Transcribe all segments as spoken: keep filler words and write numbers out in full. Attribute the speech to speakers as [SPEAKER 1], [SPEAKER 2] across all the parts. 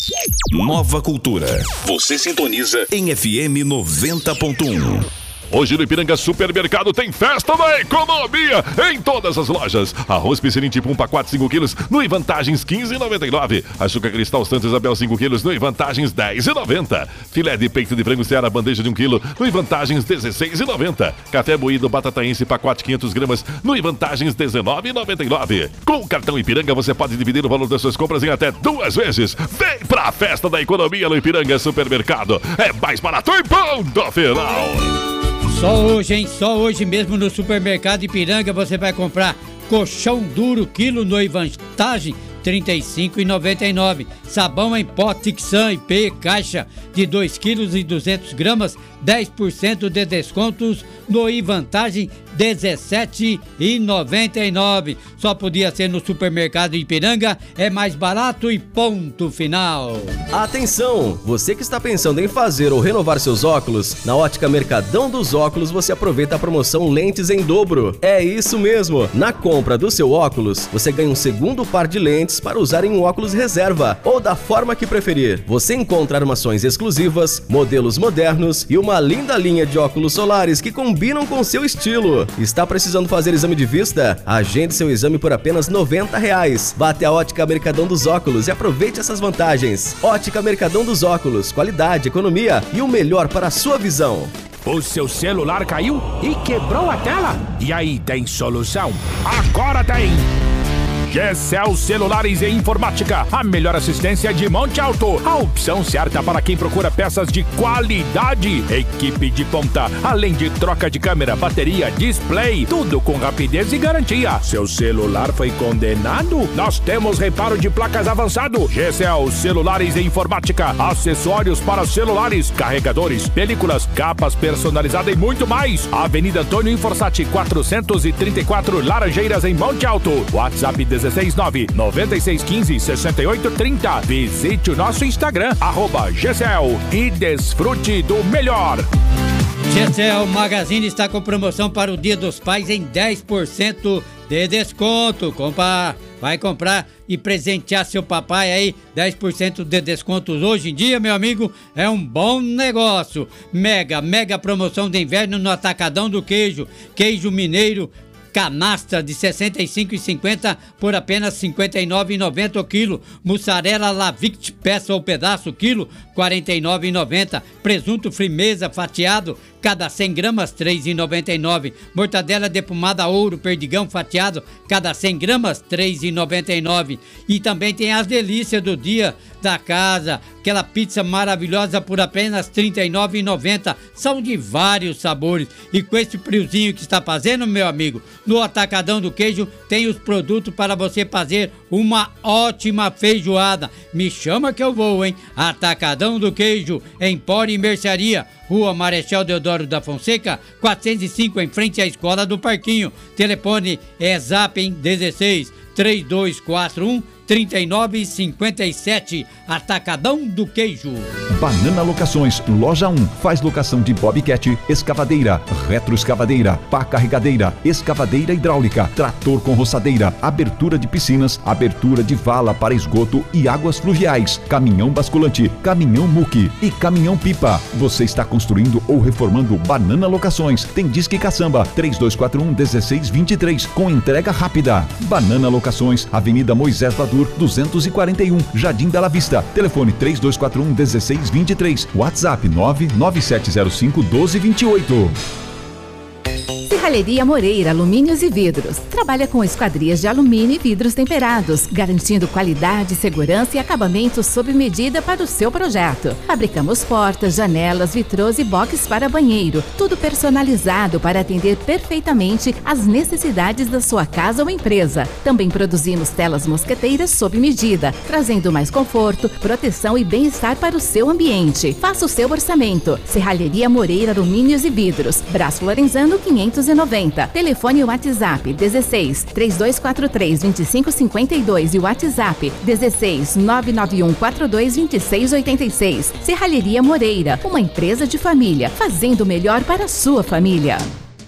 [SPEAKER 1] Nova Cultura. Você sintoniza em F M noventa ponto um.
[SPEAKER 2] Hoje no Ipiranga Supermercado tem festa da economia em todas as lojas. Arroz Piscinim tipo um pacote cinco quilos no Vantagens quinze reais e noventa e nove centavos. Açúcar Cristal Santa Isabel cinco quilos no Vantagens dez reais e noventa centavos. Filé de peito de frango Seara bandeja de um quilo no Vantagens dezesseis reais e noventa centavos. Café moído Batataense pacote quinhentos gramas no Vantagens dezenove reais e noventa e nove centavos. Com o cartão Ipiranga você pode dividir o valor das suas compras em até duas vezes. Vem pra festa da economia no Ipiranga Supermercado. É mais barato e ponto final.
[SPEAKER 3] Só hoje, hein? Só hoje mesmo no Supermercado Ipiranga você vai comprar colchão duro, quilo no Vantagem, trinta e cinco reais e noventa e nove centavos. Sabão em pó Tixan I P, caixa de dois quilos e duzentas gramas, dez por cento de descontos no Vantagem, dezessete reais e noventa e nove centavos. Só podia ser no Supermercado Ipiranga, é mais barato e ponto final.
[SPEAKER 4] Atenção! Você que está pensando em fazer ou renovar seus óculos, na Ótica Mercadão dos Óculos você aproveita a promoção Lentes em Dobro. É isso mesmo! Na compra do seu óculos, você ganha um segundo par de lentes para usar em um óculos reserva ou da forma que preferir. Você encontra armações exclusivas, modelos modernos e uma linda linha de óculos solares que combinam com seu estilo. Está precisando fazer exame de vista? Agende seu exame por apenas noventa reais. Vá até a Ótica Mercadão dos Óculos e aproveite essas vantagens. Ótica Mercadão dos Óculos, qualidade, economia e o melhor para a sua visão.
[SPEAKER 5] O seu celular caiu e quebrou a tela? E aí, tem solução? Agora tem! Gecel Celulares e Informática, a melhor assistência de Monte Alto, a opção certa para quem procura peças de qualidade, equipe de ponta, além de troca de câmera, bateria, display, tudo com rapidez e garantia. Seu celular foi condenado? Nós temos reparo de placas avançado. Gecel Celulares e Informática, acessórios para celulares, carregadores, películas, capas personalizadas e muito mais. Avenida Antônio Inforsati, quatrocentos e trinta e quatro, Laranjeiras, em Monte Alto. WhatsApp dezesseis nove nove seis um cinco seis oito três zero. Visite o nosso Instagram, arroba Gecel, e desfrute do melhor.
[SPEAKER 3] Gecel Magazine está com promoção para o Dia dos Pais em dez por cento de desconto. Compra, vai comprar e presentear seu papai aí, dez por cento de descontos hoje em dia, meu amigo, é um bom negócio. Mega, mega promoção de inverno no Atacadão do Queijo. Queijo mineiro canastra de sessenta e cinco reais e cinquenta centavos por apenas cinquenta e nove reais e noventa centavos o quilo. Mussarela Lavict peça ou pedaço quilo, quarenta e nove reais e noventa centavos. Presunto Frimeza fatiado, cada cem gramas, três reais e noventa e nove centavos. Mortadela defumada Ouro Perdigão fatiado, cada cem gramas, três reais e noventa e nove centavos. E também tem as delícias do dia da casa, aquela pizza maravilhosa por apenas trinta e nove reais e noventa centavos. São de vários sabores. E com esse friozinho que está fazendo, meu amigo, no Atacadão do Queijo tem os produtos para você fazer uma ótima feijoada. Me chama que eu vou, hein? Atacadão do Queijo, Empório e Mercearia, Rua Marechal Deodoro da Fonseca, quatrocentos e cinco, em frente à Escola do Parquinho. Telefone é Zap, em dezesseis, três dois quatro um, três nove cinco sete. Atacadão do Queijo.
[SPEAKER 6] Banana Locações, loja um. Faz locação de bobcat, escavadeira, retroescavadeira, pá carregadeira, escavadeira hidráulica, trator com roçadeira, abertura de piscinas, abertura de vala para esgoto e águas fluviais, caminhão basculante, caminhão muque e caminhão pipa. Você está construindo ou reformando Banana Locações. Tem Disque Caçamba, três dois quatro um, um seis dois três, com entrega rápida. Banana Locações, Avenida Moisés Vadur, duzentos e quarenta e um, Jardim Bela Vista. Telefone três dois quatro um, um seis dois três. WhatsApp nove nove sete zero cinco, um dois dois oito.
[SPEAKER 7] Serralheria Moreira Alumínios e Vidros. Trabalha com esquadrias de alumínio e vidros temperados, garantindo qualidade, segurança e acabamento sob medida para o seu projeto. Fabricamos portas, janelas, vitrôs e boxes para banheiro. Tudo personalizado para atender perfeitamente às necessidades da sua casa ou empresa. Também produzimos telas mosqueteiras sob medida, trazendo mais conforto, proteção e bem-estar para o seu ambiente. Faça o seu orçamento. Serralheria Moreira Alumínios e Vidros. Braço Lorenzano quinhentos e noventa. Telefone e WhatsApp dezesseis, três dois quatro três, dois cinco cinco dois e o WhatsApp dezesseis, nove nove um quatro dois, dois seis oito seis. Serralheria Moreira, uma empresa de família, fazendo o melhor para a sua família.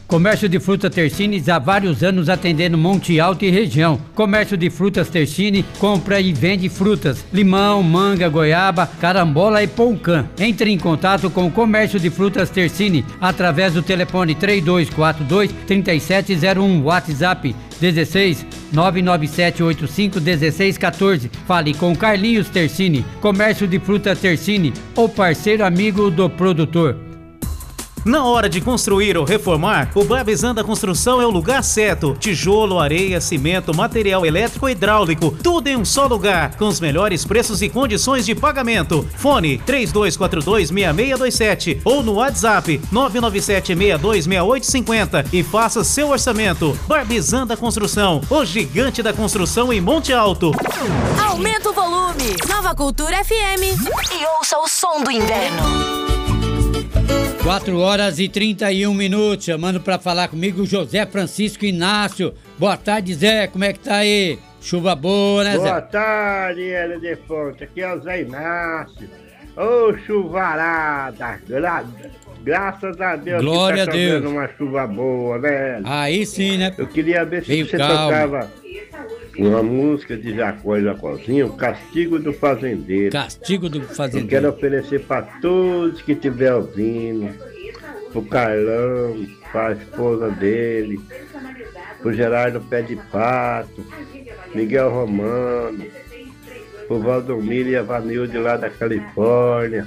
[SPEAKER 3] Comércio de frutas Tersini há vários anos atendendo Monte Alto e região. Comércio de frutas Tersini compra e vende frutas, limão, manga, goiaba, carambola e poucã. Entre em contato com o Comércio de frutas Tersini através do telefone três dois quatro dois, três sete zero um, WhatsApp dezesseis nove nove sete oito cinco um seis um quatro. Fale com Carlinhos Tersini. Comércio de frutas Tersini, o parceiro amigo do produtor.
[SPEAKER 8] Na hora de construir ou reformar, o Barbizanda Construção é o lugar certo. Tijolo, areia, cimento, material elétrico e hidráulico, tudo em um só lugar, com os melhores preços e condições de pagamento. Fone três dois quatro dois, seis seis dois sete ou no WhatsApp nove nove sete seis dois seis oito cinco zero e faça seu orçamento. Barbizanda Construção, o gigante da construção em Monte Alto.
[SPEAKER 9] Aumenta o volume. Nova Cultura F M e ouça o som do inverno.
[SPEAKER 3] quatro horas e trinta e um minutos, chamando pra falar comigo o José Francisco Inácio. Boa tarde, Zé, como é que tá aí? Chuva boa, né, Zé?
[SPEAKER 10] Boa tarde, Hélio de Fonte, aqui é o Zé Inácio. Ô, chuvarada, gra... graças a Deus.
[SPEAKER 3] Glória
[SPEAKER 10] que tá
[SPEAKER 3] a Deus.
[SPEAKER 10] Uma chuva boa, né?
[SPEAKER 3] Aí sim, né?
[SPEAKER 10] Eu queria ver se
[SPEAKER 3] Veio
[SPEAKER 10] você
[SPEAKER 3] calma.
[SPEAKER 10] tocava uma música de Jacó e Jacozinho, o Castigo do Fazendeiro.
[SPEAKER 3] Castigo do Fazendeiro.
[SPEAKER 10] Eu quero oferecer para todos que estiver ouvindo, pro Carlão, pra esposa dele, pro Gerardo Pé de Pato, Miguel Romano, pro Valdomiro e a Vanilde lá da Califórnia.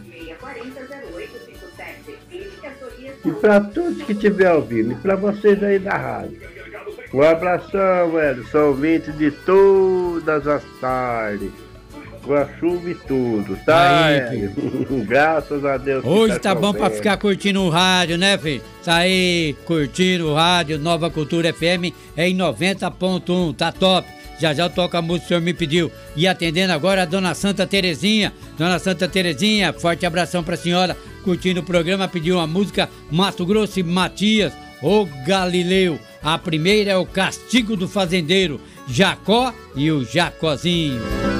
[SPEAKER 10] E para todos que estiver ouvindo, e para vocês aí da rádio. Um abração, velho. Sou ouvinte de todas as tardes. Com a chuva e tudo, tá?
[SPEAKER 3] Aí,
[SPEAKER 10] graças a Deus.
[SPEAKER 3] Hoje
[SPEAKER 10] tá,
[SPEAKER 3] tá bom pra ficar curtindo o rádio, né, filho? Tá aí curtindo o rádio, Nova Cultura F M é em noventa ponto um, tá top. Já já eu toco a música que o senhor me pediu. E atendendo agora a Dona Santa Terezinha. Dona Santa Terezinha, forte abração pra senhora. Curtindo o programa, pediu uma música Mato Grosso e Matias, o Galileu. A primeira é o Castigo do Fazendeiro, Jacó e o Jacozinho.